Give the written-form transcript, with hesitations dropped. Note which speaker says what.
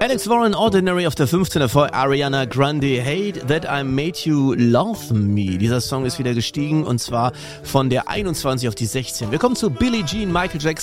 Speaker 1: Alex Warren, Ordinary auf der 15. vor Ariana Grande, Hate That I Made You Love Me. Dieser Song ist wieder gestiegen und zwar von der 21 auf die 16. Wir kommen zu Billie Jean, Michael Jackson.